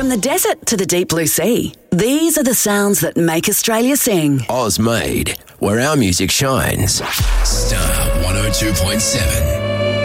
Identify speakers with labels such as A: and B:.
A: From the desert to the deep blue sea, these are the sounds that make Australia sing.
B: Oz made, where our music shines. Star 102.7.